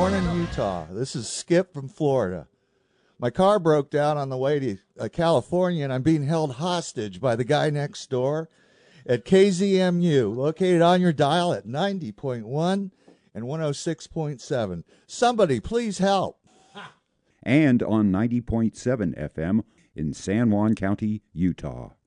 morning, Utah. This is Skip from Florida. My car broke down on the way to California, and I'm being held hostage by the guy next door at KZMU, located on your dial at 90.1 and 106.7. Somebody, please help. And on 90.7 FM in San Juan County, Utah.